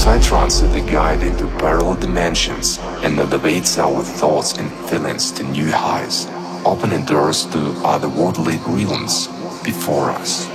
psytrance is the guide into parallel dimensions and elevates our thoughts and feelings to new heights, opening doors to otherworldly realms before us.